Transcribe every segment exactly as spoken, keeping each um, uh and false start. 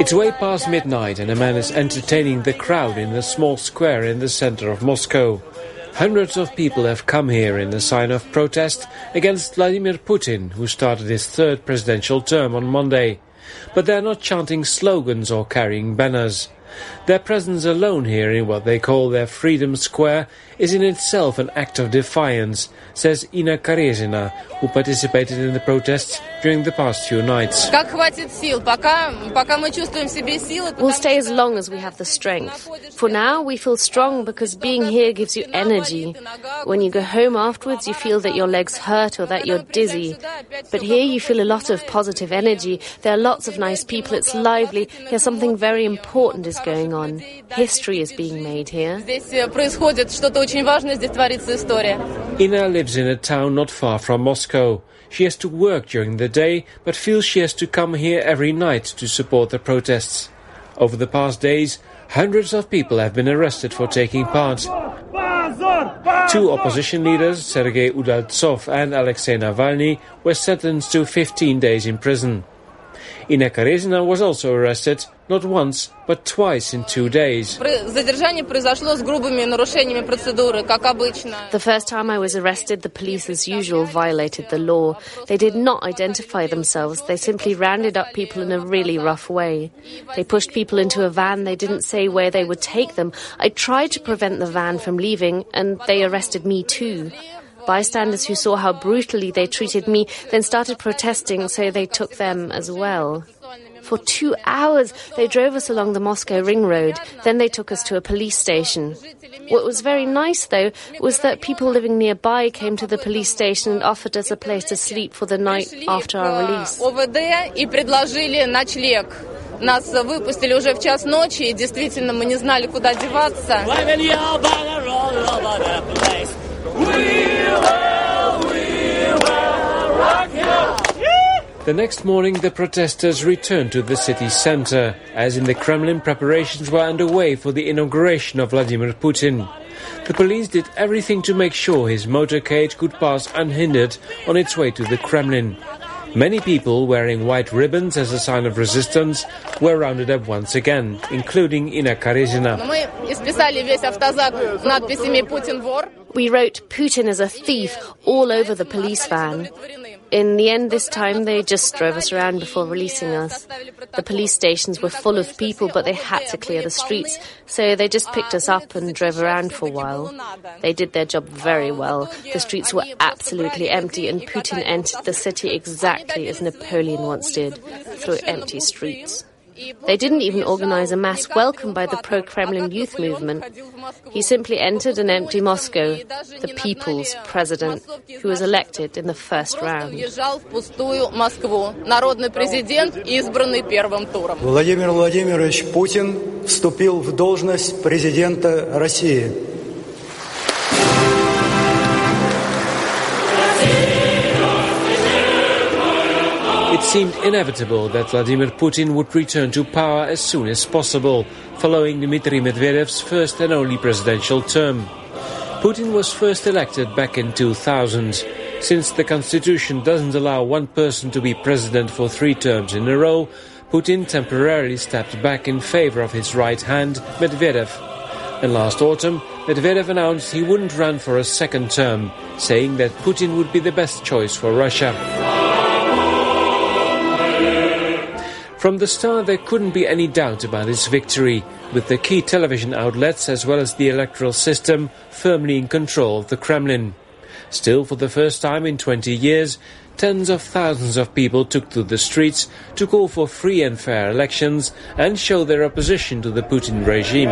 It's way past midnight and a man is entertaining the crowd in a small square in the center of Moscow. Hundreds of people have come here in a sign of protest against Vladimir Putin, who started his third presidential term on Monday. But they're not chanting slogans or carrying banners. Their presence alone here in what they call their Freedom Square is in itself an act of defiance, says Ina Karezina, who participated in the protests during the past few nights. We'll stay as long as we have the strength. For now, we feel strong because being here gives you energy. When you go home afterwards, you feel that your legs hurt or that you're dizzy. But here you feel a lot of positive energy. There are lots of nice people. It's lively. Here's something very important is going on. History is being made here. Ina lives in a town not far from Moscow. She has to work during the day, but feels she has to come here every night to support the protests. Over the past days, hundreds of people have been arrested for taking part. Two opposition leaders, Sergei Udaltsov and Alexei Navalny, were sentenced to fifteen days in prison. Ina Karezina was also arrested, not once, but twice in two days. The first time I was arrested, the police, as usual, violated the law. They did not identify themselves. They simply rounded up people in a really rough way. They pushed people into a van. They didn't say where they would take them. I tried to prevent the van from leaving, and they arrested me too. Bystanders who saw how brutally they treated me then started protesting, so they took them as well. For two hours, they drove us along the Moscow Ring Road. Then they took us to a police station. What was very nice, though, was that people living nearby came to the police station and offered us a place to sleep for the night after our release. Нас выпустили уже в час ночи, и действительно мы не знали, куда деваться. The next morning, the protesters returned to the city centre, as in the Kremlin preparations were underway for the inauguration of Vladimir Putin. The police did everything to make sure his motorcade could pass unhindered on its way to the Kremlin. Many people wearing white ribbons as a sign of resistance were rounded up once again, including Ina Karezina. We wrote Putin as a thief all over the police van. In the end, this time, they just drove us around before releasing us. The police stations were full of people, but they had to clear the streets, so they just picked us up and drove around for a while. They did their job very well. The streets were absolutely empty, and Putin entered the city exactly as Napoleon once did, through empty streets. They didn't even organize a mass welcome by the pro-Kremlin youth movement. He simply entered an empty Moscow, the people's president, who was elected in the first round. Владимир Владимирович Путин вступил в должность президента России. It seemed inevitable that Vladimir Putin would return to power as soon as possible, following Dmitry Medvedev's first and only presidential term. Putin was first elected back in two thousand. Since the constitution doesn't allow one person to be president for three terms in a row, Putin temporarily stepped back in favor of his right hand, Medvedev. And last autumn, Medvedev announced he wouldn't run for a second term, saying that Putin would be the best choice for Russia. From the start, there couldn't be any doubt about his victory, with the key television outlets as well as the electoral system firmly in control of the Kremlin. Still, for the first time in twenty years, tens of thousands of people took to the streets to call for free and fair elections and show their opposition to the Putin regime.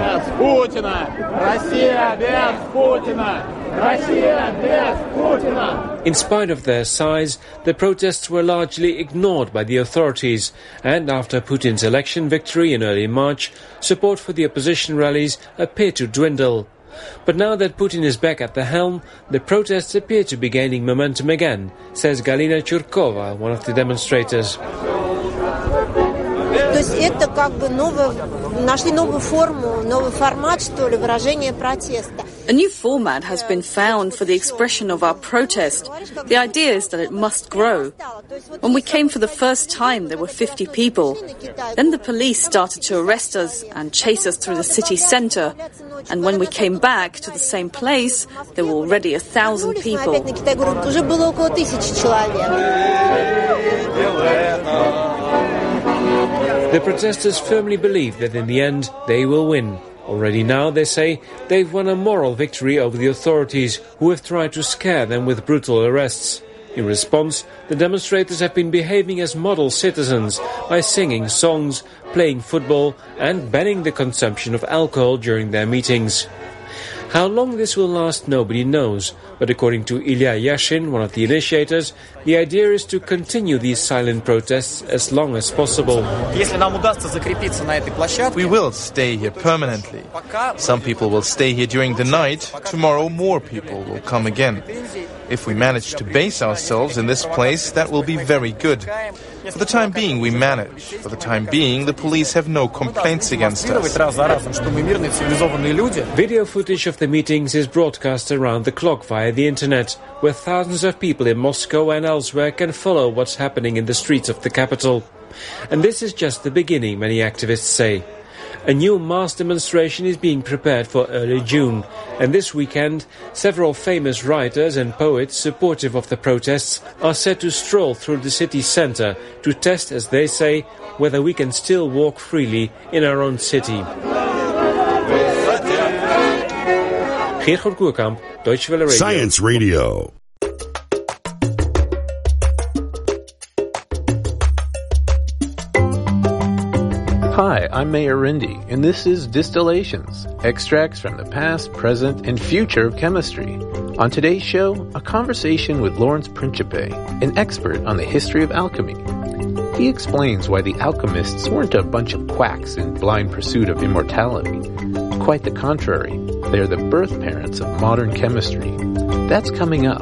In spite of their size, the protests were largely ignored by the authorities, and after Putin's election victory in early March, support for the opposition rallies appeared to dwindle. But now that Putin is back at the helm, the protests appear to be gaining momentum again, says Galina Churkova, one of the demonstrators. есть это как бы новое, нашли новую форму, новый формат, что ли, выражения протеста. A new format has been found for the expression of our protest. The idea is that it must grow. When we came for the first time, there were fifty people. Then the police started to arrest us and chase us through the city centre. And when we came back to the same place, there were already a thousand people. The protesters firmly believe that in the end they will win. Already now, they say, they've won a moral victory over the authorities who have tried to scare them with brutal arrests. In response, the demonstrators have been behaving as model citizens by singing songs, playing football and banning the consumption of alcohol during their meetings. How long this will last, nobody knows, but according to Ilya Yashin, one of the initiators, the idea is to continue these silent protests as long as possible. We will stay here permanently. Some people will stay here during the night. Tomorrow more people will come again. If we manage to base ourselves in this place, that will be very good. For the time being, we manage. For the time being, the police have no complaints against us. Video footage of the meetings is broadcast around the clock via the internet, where thousands of people in Moscow and elsewhere can follow what's happening in the streets of the capital. And this is just the beginning, many activists say. A new mass demonstration is being prepared for early June, and this weekend several famous writers and poets supportive of the protests are set to stroll through the city centre to test, as they say, whether we can still walk freely in our own city. Geert Koerkamp, Deutsche Welle Radio. Science Radio. Hi, I'm Mayor Rindy, and this is Distillations, extracts from the past, present, and future of chemistry. On today's show, a conversation with Lawrence Principe, an expert on the history of alchemy. He explains why the alchemists weren't a bunch of quacks in blind pursuit of immortality. Quite the contrary, they're the birth parents of modern chemistry. That's coming up.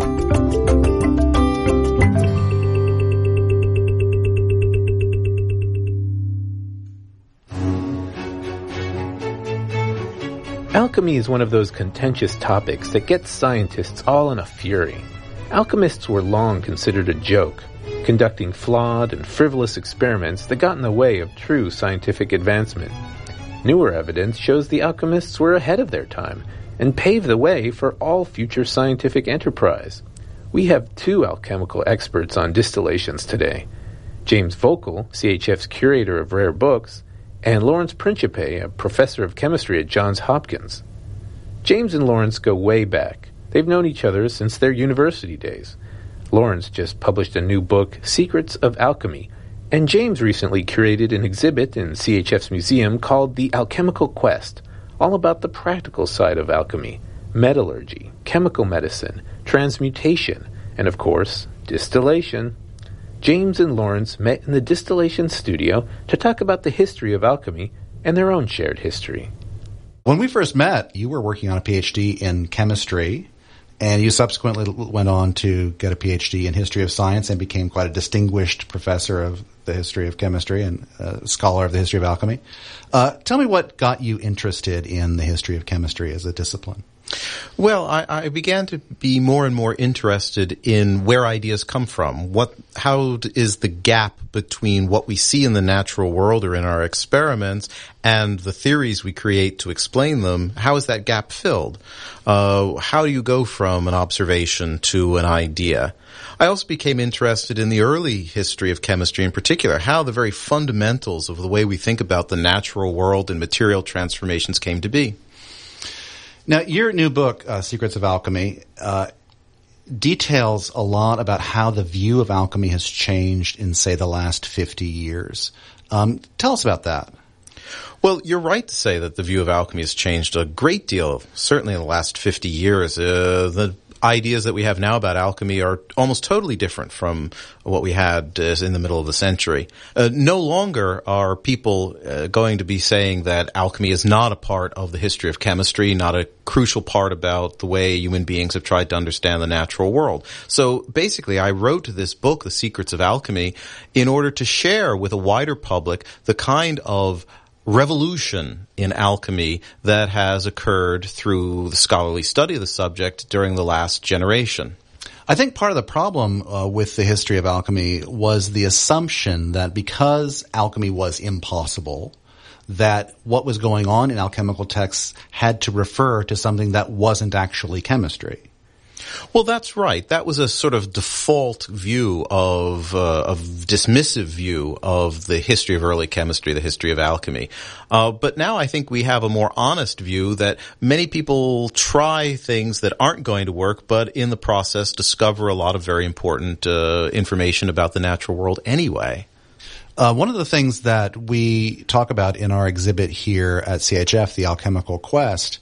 Alchemy is one of those contentious topics that gets scientists all in a fury. Alchemists were long considered a joke, conducting flawed and frivolous experiments that got in the way of true scientific advancement. Newer evidence shows the alchemists were ahead of their time and paved the way for all future scientific enterprise. We have two alchemical experts on distillations today, James Voelkel, C H F's curator of rare books, and Lawrence Principe, a professor of chemistry at Johns Hopkins. James and Lawrence go way back. They've known each other since their university days. Lawrence just published a new book, Secrets of Alchemy, and James recently curated an exhibit in C H F's museum called The Alchemical Quest, all about the practical side of alchemy, metallurgy, chemical medicine, transmutation, and of course, distillation. James and Lawrence met in the distillation studio to talk about the history of alchemy and their own shared history. When we first met, you were working on a P H D in chemistry, and you subsequently went on to get a P H D in history of science and became quite a distinguished professor of the history of chemistry and a scholar of the history of alchemy. Uh, tell me what got you interested in the history of chemistry as a discipline. Well, I, I began to be more and more interested in where ideas come from. What, how is the gap between what we see in the natural world or in our experiments and the theories we create to explain them? How is that gap filled? Uh, how do you go from an observation to an idea? I also became interested in the early history of chemistry in particular, how the very fundamentals of the way we think about the natural world and material transformations came to be. Now, your new book, uh, Secrets of Alchemy, uh, details a lot about how the view of alchemy has changed in, say, the last fifty years. Um, tell us about that. Well, you're right to say that the view of alchemy has changed a great deal, certainly in the last fifty years. Uh, the ideas that we have now about alchemy are almost totally different from what we had uh, in the middle of the century. Uh, no longer are people uh, going to be saying that alchemy is not a part of the history of chemistry, not a crucial part about the way human beings have tried to understand the natural world. So basically, I wrote this book, The Secrets of Alchemy, in order to share with a wider public the kind of revolution in alchemy that has occurred through the scholarly study of the subject during the last generation. I think part of the problem uh, with the history of alchemy was the assumption that because alchemy was impossible, that what was going on in alchemical texts had to refer to something that wasn't actually chemistry. Well, that's right. That was a sort of default view of, uh, of dismissive view of the history of early chemistry, the history of alchemy. Uh, but now I think we have a more honest view that many people try things that aren't going to work, but in the process discover a lot of very important uh, information about the natural world anyway. Uh, one of the things that we talk about in our exhibit here at C H F, The Alchemical Quest,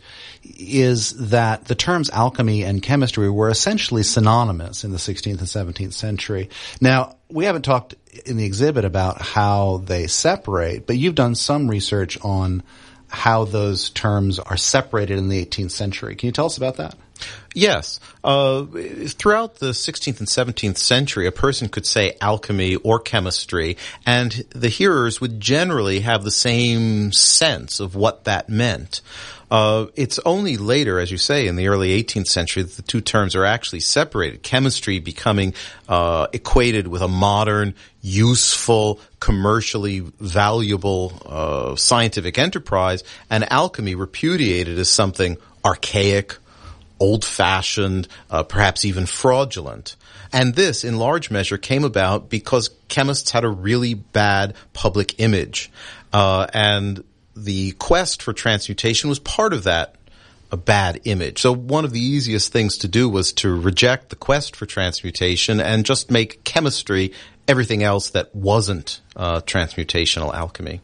is that the terms alchemy and chemistry were essentially synonymous in the sixteenth and seventeenth century. Now, we haven't talked in the exhibit about how they separate, but you've done some research on how those terms are separated in the eighteenth century. Can you tell us about that? Yes. Uh, throughout the sixteenth and seventeenth century, a person could say alchemy or chemistry, and the hearers would generally have the same sense of what that meant. Uh, it's only later, as you say, in the early eighteenth century, that the two terms are actually separated. Chemistry becoming uh, equated with a modern, useful, commercially valuable uh, scientific enterprise, and alchemy repudiated as something archaic, old-fashioned, uh, perhaps even fraudulent. And this, in large measure, came about because chemists had a really bad public image. Uh, and the quest for transmutation was part of that, a bad image. So one of the easiest things to do was to reject the quest for transmutation and just make chemistry everything else that wasn't uh, transmutational alchemy.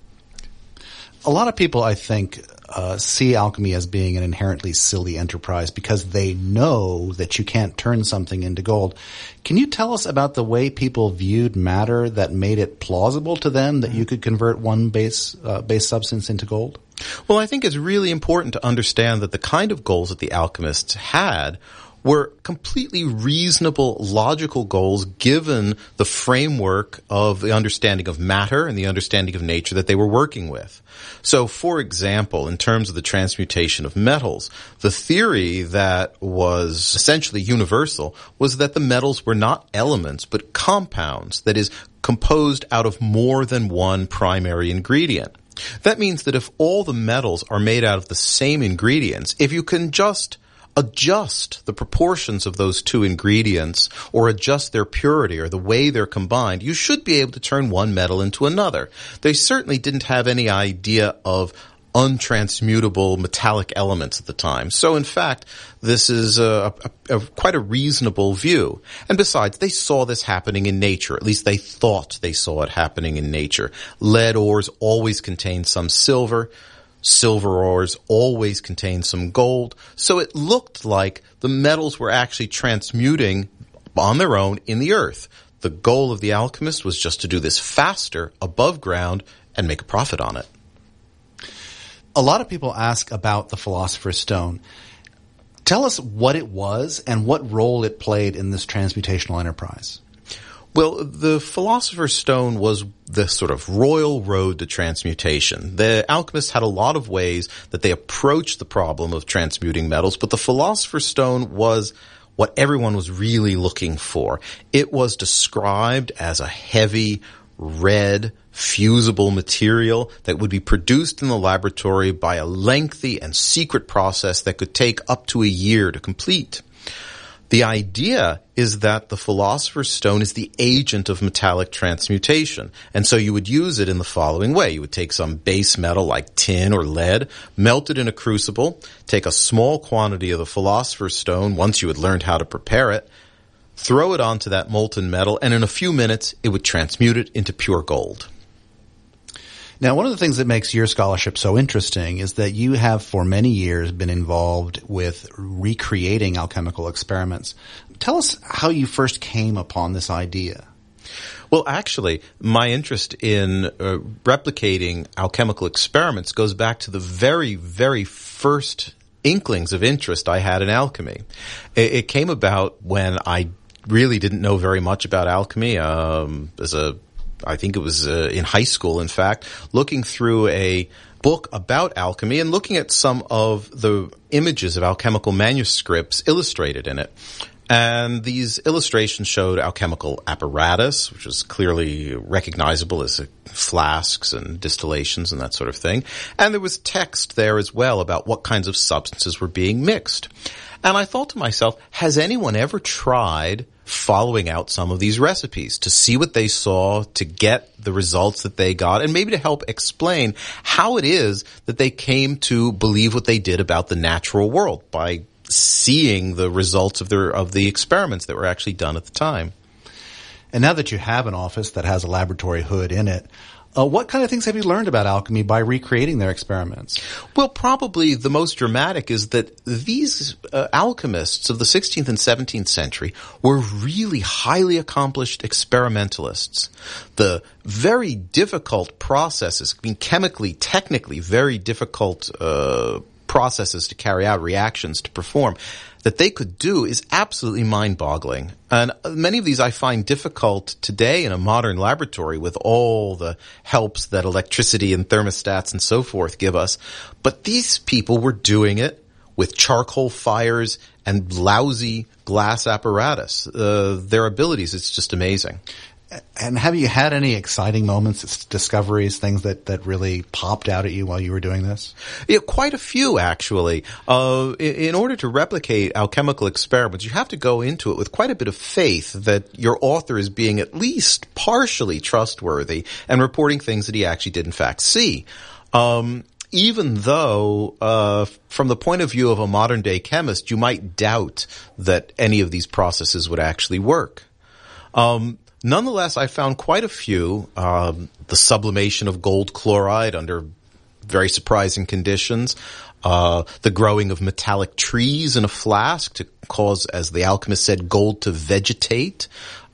A lot of people, I think, uh, see alchemy as being an inherently silly enterprise because they know that you can't turn something into gold. Can you tell us about the way people viewed matter that made it plausible to them that you could convert one base uh, base substance into gold? Well, I think it's really important to understand that the kind of goals that the alchemists had were completely reasonable, logical goals given the framework of the understanding of matter and the understanding of nature that they were working with. So, for example, in terms of the transmutation of metals, the theory that was essentially universal was that the metals were not elements but compounds, that is, composed out of more than one primary ingredient. That means that if all the metals are made out of the same ingredients, if you can just adjust the proportions of those two ingredients or adjust their purity or the way they're combined, you should be able to turn one metal into another. They certainly didn't have any idea of untransmutable metallic elements at the time. So, in fact, this is a, a, a quite a reasonable view. And besides, they saw this happening in nature. At least they thought they saw it happening in nature. Lead ores always contain some silver. Silver ores always contain some gold. So it looked like the metals were actually transmuting on their own in the earth. The goal of the alchemist was just to do this faster, above ground, and make a profit on it. A lot of people ask about the Philosopher's Stone. Tell us what it was and what role it played in this transmutational enterprise. Well, the Philosopher's Stone was the sort of royal road to transmutation. The alchemists had a lot of ways that they approached the problem of transmuting metals, but the Philosopher's Stone was what everyone was really looking for. It was described as a heavy, red, fusible material that would be produced in the laboratory by a lengthy and secret process that could take up to a year to complete. The idea is that the Philosopher's Stone is the agent of metallic transmutation. And so you would use it in the following way. You would take some base metal like tin or lead, melt it in a crucible, take a small quantity of the Philosopher's Stone once you had learned how to prepare it, throw it onto that molten metal, and in a few minutes it would transmute it into pure gold. Now, one of the things that makes your scholarship so interesting is that you have for many years been involved with recreating alchemical experiments. Tell us how you first came upon this idea. Well, actually, my interest in uh, replicating alchemical experiments goes back to the very, very first inklings of interest I had in alchemy. It, it came about when I really didn't know very much about alchemy. Um, as a I think it was uh, in high school, in fact, looking through a book about alchemy and looking at some of the images of alchemical manuscripts illustrated in it. And these illustrations showed alchemical apparatus, which was clearly recognizable as uh, flasks and distillations and that sort of thing. And there was text there as well about what kinds of substances were being mixed. And I thought to myself, has anyone ever tried following out some of these recipes to see what they saw, to get the results that they got, and maybe to help explain how it is that they came to believe what they did about the natural world by seeing the results of their of the experiments that were actually done at the time. And now that you have an office that has a laboratory hood in it, Uh, what kind of things have you learned about alchemy by recreating their experiments? Well, probably the most dramatic is that these uh, alchemists of the sixteenth and seventeenth century were really highly accomplished experimentalists. The very difficult processes, I mean, chemically, technically, very difficult uh, processes to carry out, reactions to perform, that they could do is absolutely mind-boggling. And many of these I find difficult today in a modern laboratory with all the helps that electricity and thermostats and so forth give us. But these people were doing it with charcoal fires and lousy glass apparatus. Uh, their abilities, it's just amazing. And have you had any exciting moments, discoveries, things that, that really popped out at you while you were doing this? Yeah, quite a few, actually. Uh, in, in order to replicate alchemical experiments, you have to go into it with quite a bit of faith that your author is being at least partially trustworthy and reporting things that he actually did in fact see. Um, even though, uh, from the point of view of a modern-day chemist, you might doubt that any of these processes would actually work. Um, Nonetheless, I found quite a few. Um, the sublimation of gold chloride under very surprising conditions, uh, the growing of metallic trees in a flask to cause, as the alchemist said, gold to vegetate.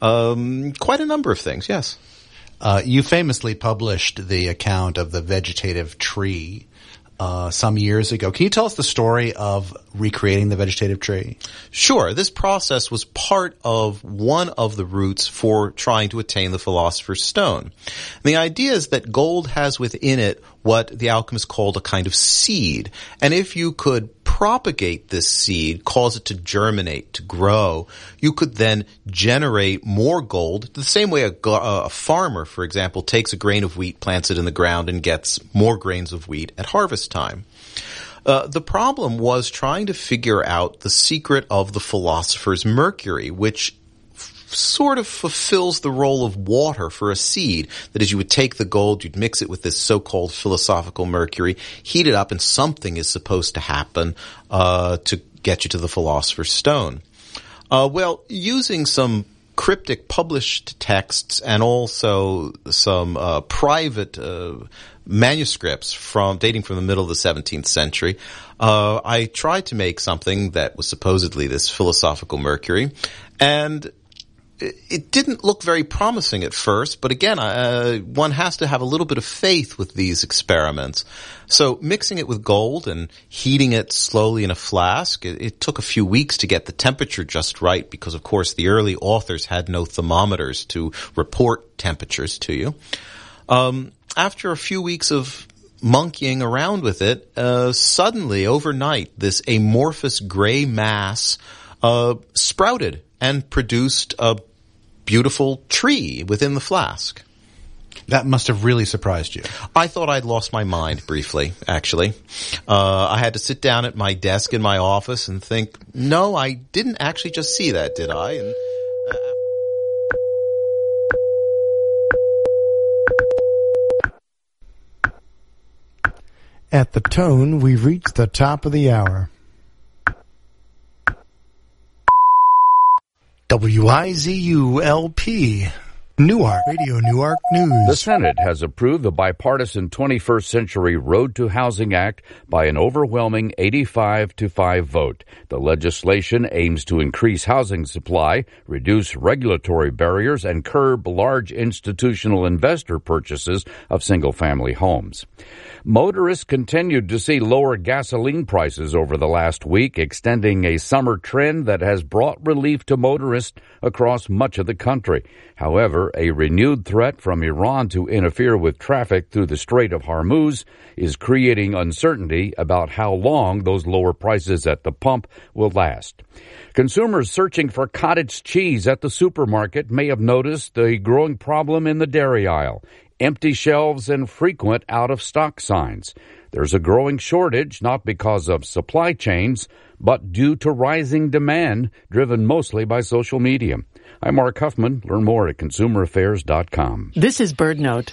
Um, quite a number of things, yes. Uh, you famously published the account of the vegetative tree Uh, some years ago. Can you tell us the story of recreating the vegetative tree? Sure. This process was part of one of the routes for trying to attain the Philosopher's Stone. And the idea is that gold has within it what the alchemists called a kind of seed. And if you could propagate this seed, cause it to germinate, to grow, you could then generate more gold the same way a, a farmer, for example, takes a grain of wheat, plants it in the ground, and gets more grains of wheat at harvest time. Uh, the problem was trying to figure out the secret of the philosopher's mercury, which sort of fulfills the role of water for a seed. That is, you would take the gold, you'd mix it with this so-called philosophical mercury, heat it up, and something is supposed to happen uh to get you to the Philosopher's Stone. Uh well, using some cryptic published texts and also some uh private uh manuscripts from dating from the middle of the seventeenth century, uh I tried to make something that was supposedly this philosophical mercury, and it didn't look very promising at first, but again, uh, one has to have a little bit of faith with these experiments. So mixing it with gold and heating it slowly in a flask, it, it took a few weeks to get the temperature just right because, of course, the early authors had no thermometers to report temperatures to you. Um, after a few weeks of monkeying around with it, uh, suddenly, overnight, this amorphous gray mass uh, sprouted and produced a beautiful tree within the flask. That must have really surprised you. I thought I'd lost my mind briefly, actually. Uh, I had to sit down at my desk in my office and think, no, I didn't actually just see that, did I? And, uh, At the tone, we've reached the top of the hour. W I Z U L P, Newark, Radio Newark News. The Senate has approved the bipartisan twenty-first Century Road to Housing Act by an overwhelming eighty-five to five vote. The legislation aims to increase housing supply, reduce regulatory barriers, and curb large institutional investor purchases of single-family homes. Motorists continued to see lower gasoline prices over the last week, extending a summer trend that has brought relief to motorists across much of the country. However, a renewed threat from Iran to interfere with traffic through the Strait of Hormuz is creating uncertainty about how long those lower prices at the pump will last. Consumers searching for cottage cheese at the supermarket may have noticed a growing problem in the dairy aisle: empty shelves and frequent out-of-stock signs. There's a growing shortage not because of supply chains, but due to rising demand driven mostly by social media. I'm Mark Huffman. Learn more at consumer affairs dot com. This is BirdNote.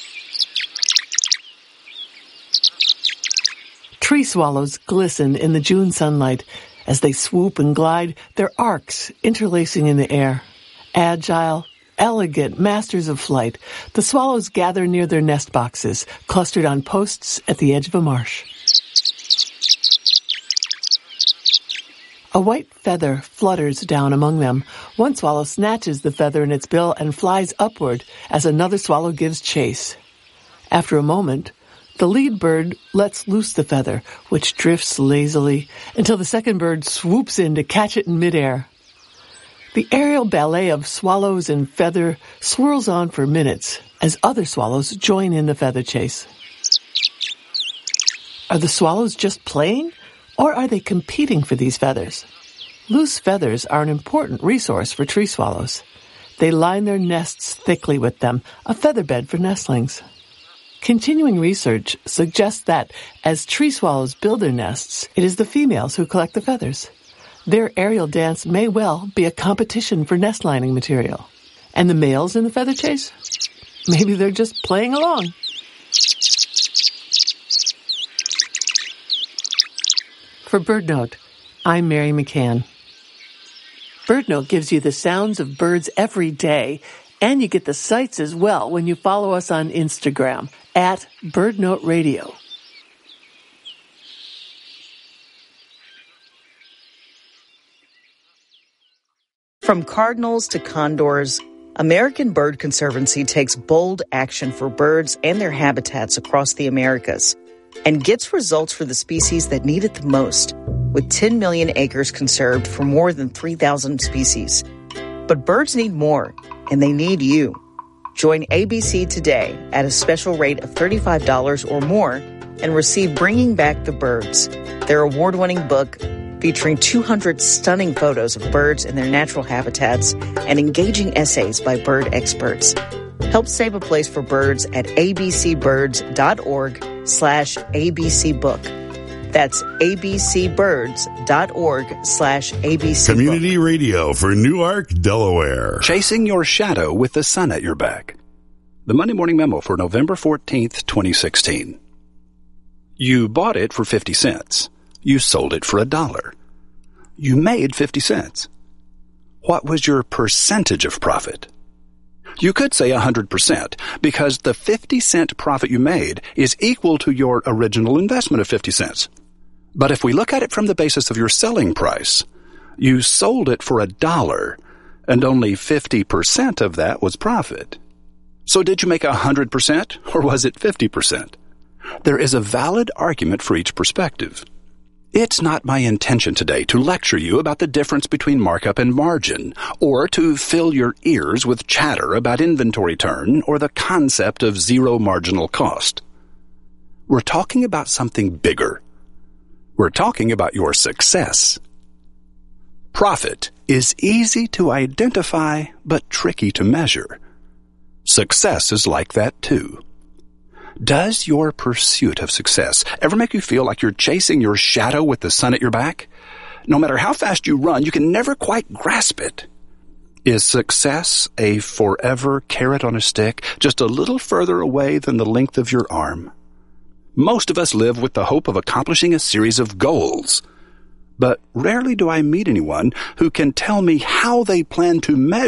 Tree swallows glisten in the June sunlight. As they swoop and glide, their arcs interlacing in the air. Agile, elegant masters of flight, the swallows gather near their nest boxes, clustered on posts at the edge of a marsh. A white feather flutters down among them. One swallow snatches the feather in its bill and flies upward as another swallow gives chase. After a moment, the lead bird lets loose the feather, which drifts lazily until the second bird swoops in to catch it in midair. The aerial ballet of swallows and feather swirls on for minutes as other swallows join in the feather chase. Are the swallows just playing, or are they competing for these feathers? Loose feathers are an important resource for tree swallows. They line their nests thickly with them, a feather bed for nestlings. Continuing research suggests that as tree swallows build their nests, it is the females who collect the feathers. Their aerial dance may well be a competition for nest lining material. And the males in the feather chase? Maybe they're just playing along. For BirdNote, I'm Mary McCann. BirdNote gives you the sounds of birds every day, and you get the sights as well when you follow us on Instagram at BirdNote Radio. From cardinals to condors, American Bird Conservancy takes bold action for birds and their habitats across the Americas and gets results for the species that need it the most, with ten million acres conserved for more than three thousand species. But birds need more, and they need you. Join A B C today at a special rate of thirty-five dollars or more and receive Bringing Back the Birds, their award-winning book featuring two hundred stunning photos of birds in their natural habitats and engaging essays by bird experts. Help save a place for birds at abcbirds.org slash abcbook. That's abcbirds.org slash abcbook. Community radio for Newark, Delaware. Chasing your shadow with the sun at your back. The Monday Morning Memo for November fourteenth, twenty sixteen. You bought it for fifty cents. You sold it for a dollar. You made fifty cents. What was your percentage of profit? You could say one hundred percent, because the fifty cent profit you made is equal to your original investment of fifty cents. But if we look at it from the basis of your selling price, you sold it for a dollar, and only fifty percent of that was profit. So did you make one hundred percent, or was it fifty percent? There is a valid argument for each perspective. It's not my intention today to lecture you about the difference between markup and margin, or to fill your ears with chatter about inventory turn or the concept of zero marginal cost. We're talking about something bigger. We're talking about your success. Profit is easy to identify, but tricky to measure. Success is like that too. Does your pursuit of success ever make you feel like you're chasing your shadow with the sun at your back? No matter how fast you run, you can never quite grasp it. Is success a forever carrot on a stick, just a little further away than the length of your arm? Most of us live with the hope of accomplishing a series of goals. But rarely do I meet anyone who can tell me how they plan to measure